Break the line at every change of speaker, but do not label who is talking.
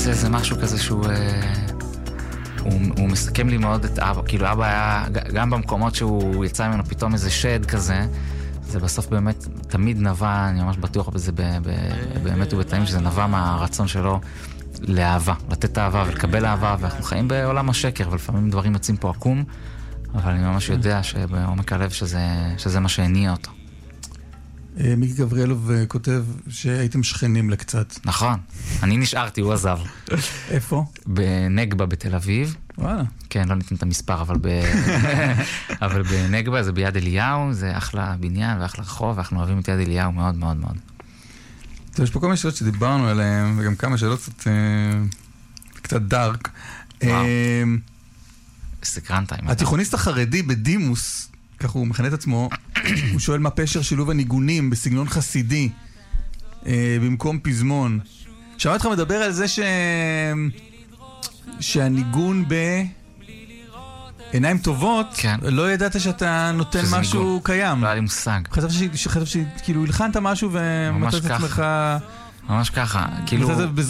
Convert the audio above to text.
עושה איזה משהו כזה שהוא... הוא מסכם לי מאוד את אבא, כאילו אבא היה, גם במקומות שהוא יצא ממנו פתאום איזה שד כזה, זה בסוף באמת תמיד נבע, אני ממש בטוח בזה באמת ובתאים שזה נבע מהרצון שלו לאהבה, לתת אהבה ולקבל אהבה, ואנחנו חיים בעולם השקר, ולפעמים דברים יוצאים פה עקום, אבל אני ממש יודע שבעומק הלב שזה מה שהניע אותו.
מיקי גבריאלוב כותב שהייתם שכנים לקצת.
נכון, אני נשארתי, הוא עזב.
איפה?
בנגבה בתל אביב.
וואלה.
כן, לא ניתן את המספר, אבל בנגבה זה ביד אליהו, זה אחלה בניין ואחלה רחוב, ואנחנו אוהבים את יד אליהו מאוד מאוד מאוד.
יש פה כל מיני שאלות שדיברנו עליהן, וגם כמה שאלות קצת דארק.
סקרנת.
התיכוניסט החרדי בדימוס, כך הוא מכנה את עצמו, הוא שואל מה פשר שילוב הניגונים בסגנון חסידי במקום פזמון. שמעתי אותך מדבר על זה שהניגון בעיניים טובות,
כן.
לא ידעת שאתה נותן משהו
ניגון.
קיים.
לא היה לי מושג.
חשבתי שכאילו הלחנת משהו ומצאת את עצמך...
ממש ככה. כאילו...